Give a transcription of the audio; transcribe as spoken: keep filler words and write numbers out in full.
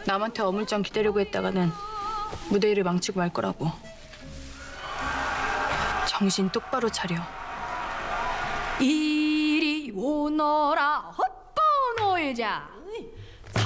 남한테 어물쩡 기대려고 했다가는 무대 일을 망치고 말 거라고. 정신 똑바로 차려. 이리 오너라 헛보 놀자.